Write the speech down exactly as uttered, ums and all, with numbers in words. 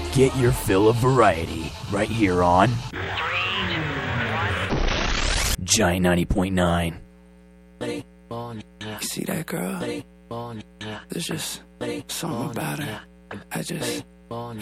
Get your fill of variety right here on Giant ninety point nine. You see that girl? There's just something about her. I just